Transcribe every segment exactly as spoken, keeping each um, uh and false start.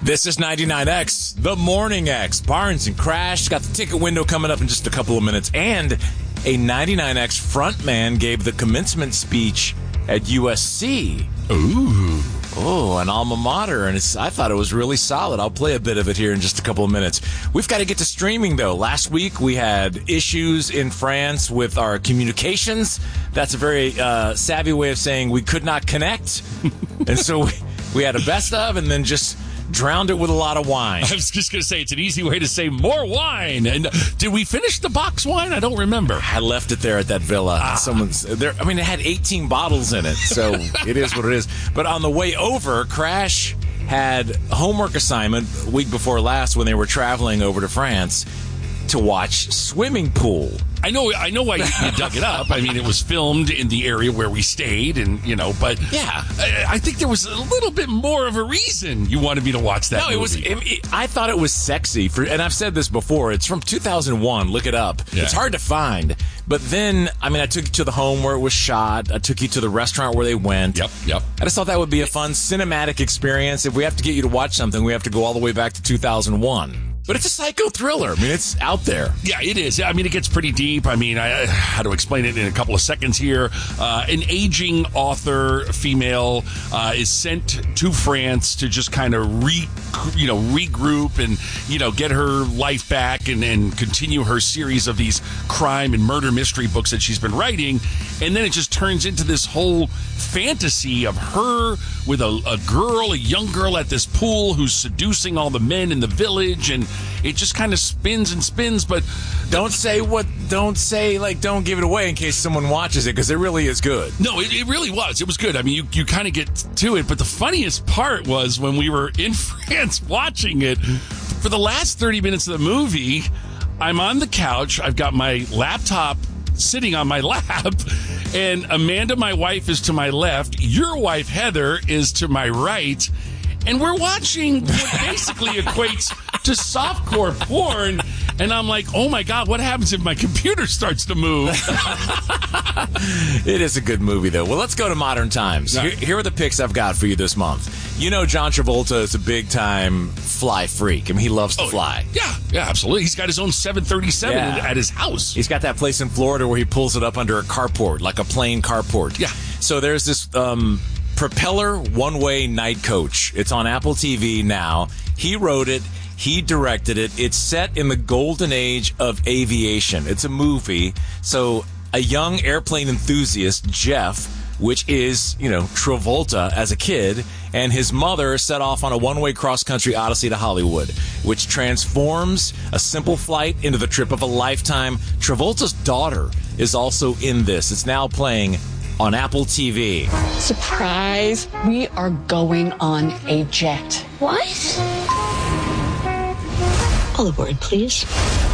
This is ninety-nine X, the Morning X. Barnes and Crash got the ticket window coming up in just a couple of minutes. And a ninety-nine X frontman gave the commencement speech at U S C. Ooh. Oh, an alma mater. And it's, I thought it was really solid. I'll play a bit of it here in just a couple of minutes. We've got to get to streaming, though. Last week, we had issues in France with our communications. That's a very uh, savvy way of saying we could not connect. And so we, we had a best of and then just drowned it with a lot of wine. I was just going to say, it's an easy way to say more wine. And did we finish the box wine? I don't remember. I left it there at that villa. Ah. Someone's there. I mean, it had eighteen bottles in it, so it is what it is. But on the way over, Crash had a homework assignment a week before last when they were traveling over to France to watch Swimming Pool. I know I know why you, you dug it up. I mean, it was filmed in the area where we stayed, and, you know, but yeah, I, I think there was a little bit more of a reason you wanted me to watch that no, movie. it was, it, it, I thought it was sexy, for, and I've said this before, it's from two thousand one, look it up. Yeah. It's hard to find, but then, I mean, I took you to the home where it was shot, I took you to the restaurant where they went. Yep, yep. I just thought that would be a fun cinematic experience. If we have to get you to watch something, we have to go all the way back to two thousand one. But it's a psycho thriller. I mean, it's out there. Yeah, it is. I mean, it gets pretty deep. I mean, I, how to explain it in a couple of seconds here. Uh, an aging author, female, uh, is sent to France to just kind of re, you know, regroup and, you know, get her life back and, and continue her series of these crime and murder mystery books that she's been writing. And then it just turns into this whole fantasy of her with a, a girl, a young girl at this pool who's seducing all the men in the village, and it just kind of spins and spins. But don't say what, don't say, like, don't give it away in case someone watches it, because it really is good. No, it, it really was. It was good. I mean, you, you kind of get to it, but the funniest part was when we were in France watching it, for the last thirty minutes of the movie, I'm on the couch, I've got my laptop sitting on my lap, and Amanda, my wife, is to my left. Your wife, Heather, is to my right. And we're watching what basically equates to softcore porn. And I'm like, oh, my God, what happens if my computer starts to move? It is a good movie, though. Well, let's go to modern times. Here, here are the picks I've got for you this month. You know John Travolta is a big-time fly freak. I mean, he loves to oh, fly. Yeah, yeah, absolutely. He's got his own seven thirty-seven yeah. at his house. He's got that place in Florida where he pulls it up under a carport, like a plane carport. Yeah. So there's this um, Propeller One-Way Night Coach. It's on Apple T V now. He wrote it. He directed it. It's set in the golden age of aviation. It's a movie. So a young airplane enthusiast, Jeff, which is, you know, Travolta as a kid, and his mother set off on a one-way cross-country odyssey to Hollywood, which transforms a simple flight into the trip of a lifetime. Travolta's daughter is also in this. It's now playing on Apple T V. Surprise! We are going on a jet. What? All aboard, please.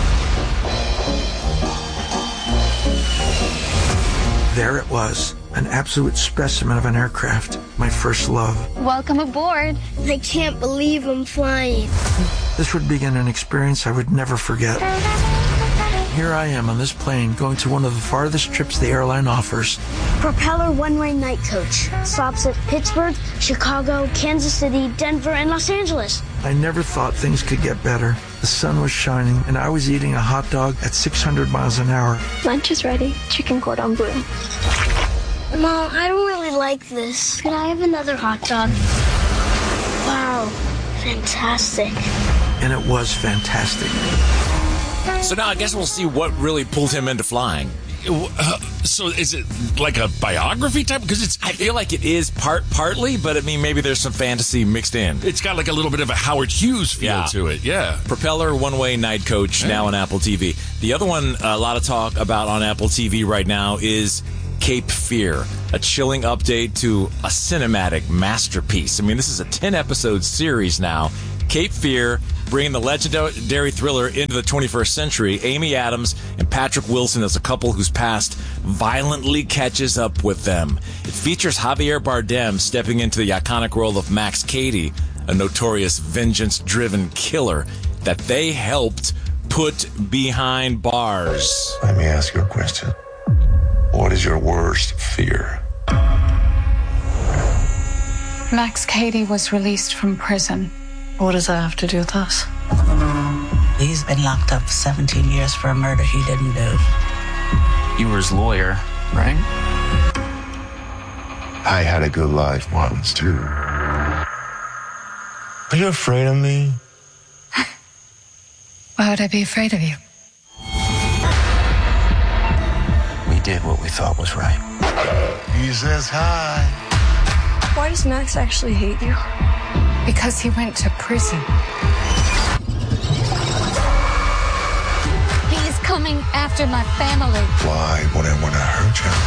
There it was, an absolute specimen of an aircraft, my first love. Welcome aboard. I can't believe I'm flying. This would begin an experience I would never forget. Here I am on this plane going to one of the farthest trips the airline offers. Propeller One-Way Night Coach. Stops at Pittsburgh, Chicago, Kansas City, Denver, and Los Angeles. I never thought things could get better. The sun was shining, and I was eating a hot dog at six hundred miles an hour. Lunch is ready. Chicken cordon bleu. Mom, I don't really like this. Could I have another hot dog? Wow, fantastic. And it was fantastic. So now I guess we'll see what really pulled him into flying. Uh, so is it like a biography type? Because it's, I feel like it is part partly, but I mean maybe there's some fantasy mixed in. It's got like a little bit of a Howard Hughes feel yeah. to it. Yeah. Propeller One-Way Night Coach, yeah. now on Apple T V. The other one, a lot of talk about on Apple T V right now is Cape Fear, a chilling update to a cinematic masterpiece. I mean, this is a ten-episode series now. Cape Fear, bringing the legendary thriller into the twenty-first century. Amy Adams and Patrick Wilson as a couple whose past violently catches up with them. It features Javier Bardem stepping into the iconic role of Max Cady, a notorious vengeance-driven killer that they helped put behind bars. Let me ask you a question. What is your worst fear? Max Cady was released from prison. What does that have to do with us? He's been locked up for seventeen years for a murder he didn't do. You were his lawyer, right? I had a good life once, too. Are you afraid of me? Why would I be afraid of you? We did what we thought was right. He says hi. Why does Max actually hate you? Because he went to prison. He's coming after my family. Why would I want to hurt you?